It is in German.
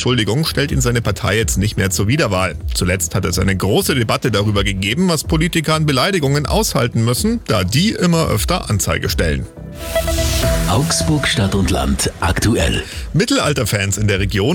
Entschuldigung stellt ihn seine Partei jetzt nicht mehr zur Wiederwahl. Zuletzt hat es eine große Debatte darüber gegeben, was Politiker an Beleidigungen aushalten müssen, da die immer öfter Anzeige stellen. Augsburg Stadt und Land aktuell. Mittelalterfans in der Region